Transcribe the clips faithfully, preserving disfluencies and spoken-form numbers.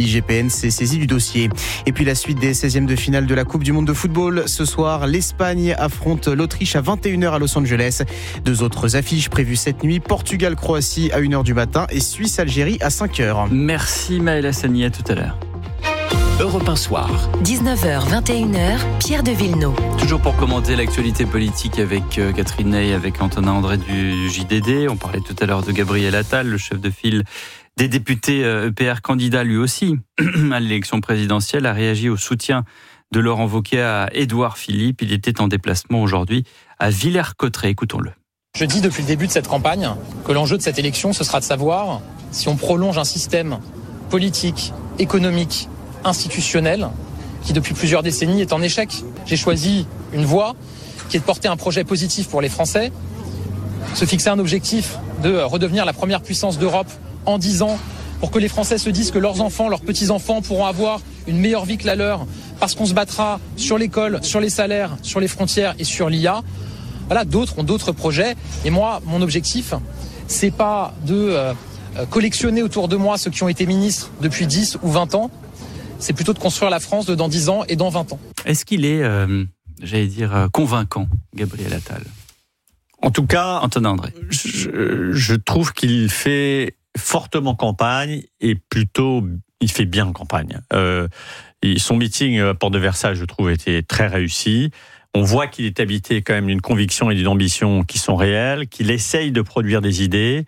l'I G P N s'est saisi du dossier. Et puis la suite des seizièmes de finale de la Coupe du Monde de football. Ce soir, l'Espagne affronte l'Autriche à vingt et une heures à Los Angeles. Deux autres affiches prévues cette nuit, Portugal-Croatie à une heure du matin et Suisse-Algérie à cinq heures. Merci Maël Hassani, à tout à l'heure. Europe un soir. dix-neuf heures, vingt et une heures, Pierre de Villeneuve. Toujours pour commenter l'actualité politique avec euh, Catherine Ney, avec Antonin André du J D D. On parlait tout à l'heure de Gabriel Attal, le chef de file des députés euh, E P R, candidat lui aussi à l'élection présidentielle, a réagi au soutien de Laurent Wauquiez à Édouard Philippe. Il était en déplacement aujourd'hui à Villers-Cotterêts. Écoutons-le. Je dis depuis le début de cette campagne que l'enjeu de cette élection, ce sera de savoir si on prolonge un système politique, économique, institutionnel qui depuis plusieurs décennies est en échec. J'ai choisi une voie qui est de porter un projet positif pour les Français, se fixer un objectif de redevenir la première puissance d'Europe en dix ans pour que les Français se disent que leurs enfants, leurs petits-enfants pourront avoir une meilleure vie que la leur parce qu'on se battra sur l'école, sur les salaires, sur les frontières et sur l'I A. Voilà, d'autres ont d'autres projets et moi, mon objectif, c'est pas de euh, collectionner autour de moi ceux qui ont été ministres depuis dix ou vingt ans. C'est plutôt de construire la France de dans dix ans et dans vingt ans. Est-ce qu'il est, euh, j'allais dire, euh, convaincant, Gabriel Attal ? En tout cas, Antonin André. Je, je trouve qu'il fait fortement campagne et plutôt, il fait bien campagne. Euh, son meeting à Porte de Versailles, je trouve, était très réussi. On voit qu'il est habité quand même d'une conviction et d'une ambition qui sont réelles, qu'il essaye de produire des idées.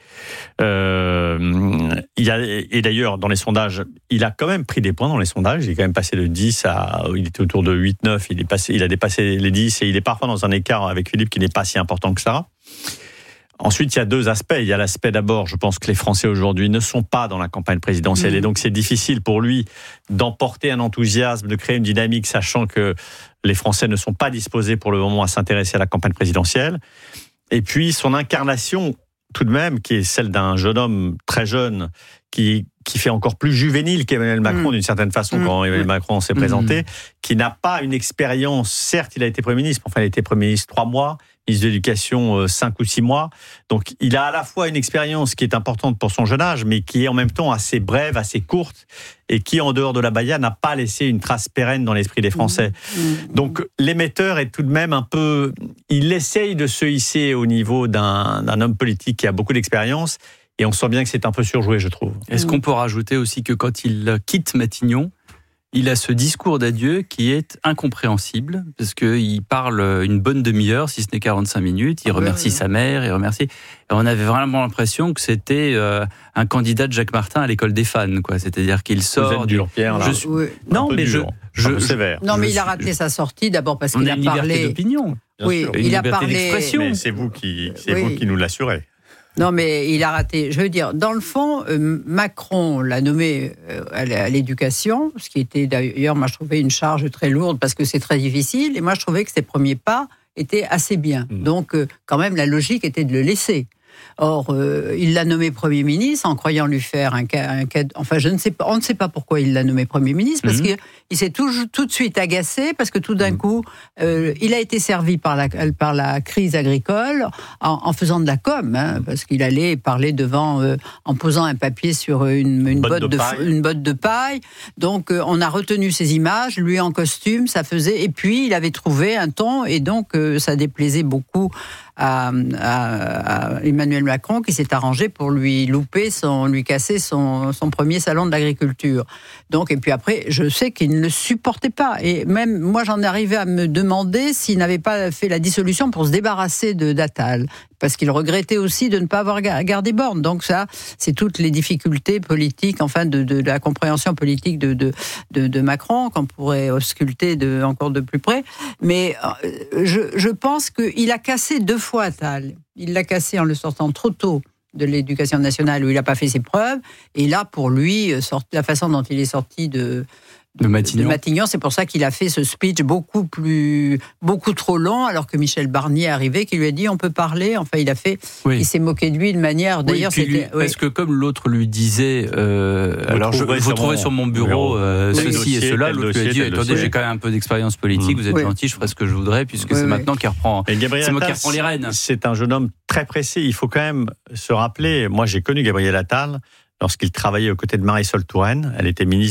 Euh, il y a, et d'ailleurs, dans les sondages, il a quand même pris des points dans les sondages. Il est quand même passé de dix à... Il était autour de huit neuf, il, est passé, il a dépassé les dix et il est parfois dans un écart avec Philippe qui n'est pas si important que ça. Ensuite, il y a deux aspects. Il y a l'aspect d'abord, je pense que les Français aujourd'hui ne sont pas dans la campagne présidentielle mmh. et donc c'est difficile pour lui d'emporter un enthousiasme, de créer une dynamique, sachant que les Français ne sont pas disposés pour le moment à s'intéresser à la campagne présidentielle. Et puis son incarnation, tout de même, qui est celle d'un jeune homme très jeune, qui, qui fait encore plus juvénile qu'Emmanuel Macron, mmh. d'une certaine façon, mmh. quand Emmanuel Macron s'est mmh. présenté, qui n'a pas une expérience. Certes, il a été Premier ministre, enfin, il a été Premier ministre trois mois, ministre de l'Éducation cinq ou six mois. Donc, il a à la fois une expérience qui est importante pour son jeune âge, mais qui est en même temps assez brève, assez courte, et qui, en dehors de la Baïa, n'a pas laissé une trace pérenne dans l'esprit des Français. Mmh. Donc, l'émetteur est tout de même un peu... Il essaye de se hisser au niveau d'un, d'un homme politique qui a beaucoup d'expérience, et on sent bien que c'est un peu surjoué, je trouve. Est-ce qu'on peut rajouter aussi que quand il quitte Matignon, il a ce discours d'adieu qui est incompréhensible, parce qu'il parle une bonne demi-heure, si ce n'est quarante-cinq minutes, il remercie oui, oui. sa mère, il remercie... Et on avait vraiment l'impression que c'était euh, un candidat de Jacques Martin à l'école des fans, quoi. C'est-à-dire qu'il sort... Vous êtes dur, Pierre, là. Je suis... Oui. Non, mais dur, je... je, je sévère. Non, mais je il a suis... raté sa sortie, d'abord parce qu'il on a, a une parlé... liberté d'opinion. Bien oui, sûr. il une a parlé... d'expression. Mais c'est vous qui, c'est oui. vous qui nous l'assurez. Non, mais il a raté. Je veux dire, dans le fond, euh, Macron l'a nommé euh, à l'éducation, ce qui était d'ailleurs, moi je trouvais une charge très lourde parce que c'est très difficile. Et moi je trouvais que ses premiers pas étaient assez bien. Mmh. Donc, euh, quand même, la logique était de le laisser. Or, euh, il l'a nommé Premier ministre en croyant lui faire un cadeau. Enfin, je ne sais pas, on ne sait pas pourquoi il l'a nommé Premier ministre, parce mmh. qu'il s'est tout, tout de suite agacé, parce que tout d'un mmh. coup, euh, il a été servi par la, par la crise agricole en, en faisant de la com, hein, parce qu'il allait parler devant, euh, en posant un papier sur une, une, botte, de, de une botte de paille. Donc, euh, on a retenu ces images, lui en costume, ça faisait. Et puis, il avait trouvé un ton, et donc, euh, ça déplaisait beaucoup à, à, à Emmanuel Macron, qui s'est arrangé pour lui louper, son, lui casser son, son premier salon de l'agriculture. Donc, et puis après, je sais qu'il ne le supportait pas. Et même, moi, j'en arrivais à me demander s'il n'avait pas fait la dissolution pour se débarrasser de d'Attal. Parce qu'il regrettait aussi de ne pas avoir gardé Borne. Donc ça, c'est toutes les difficultés politiques, enfin, de, de, de la compréhension politique de, de, de, de Macron, qu'on pourrait ausculter de, encore de plus près. Mais je, je pense qu'il a cassé deux fois Attal. Il l'a cassé en le sortant trop tôt de l'éducation nationale, où il n'a pas fait ses preuves. Et là, pour lui, la façon dont il est sorti de... De Matignon. de Matignon, c'est pour ça qu'il a fait ce speech beaucoup plus, beaucoup trop long, alors que Michel Barnier est arrivé, qui lui a dit on peut parler. Enfin, il a fait, oui. il s'est moqué de lui de manière. Oui, d'ailleurs, c'était. Lui, oui. Parce que comme l'autre lui disait, euh, alors je vous trouvez sur mon bureau, bureau euh, oui. ceci dossier, et cela. L'autre lui a dit attendez, j'ai quand même un peu d'expérience politique. Mmh. Vous êtes oui. gentil, je ferai ce que je voudrais, puisque oui, c'est oui. maintenant qui reprend. Et Gabriel c'est moi qui Attal, reprend les rênes. C'est un jeune homme très pressé. Il faut quand même se rappeler. Moi, j'ai connu Gabriel Attal lorsqu'il travaillait aux côtés de Marisol Touraine. Elle était ministre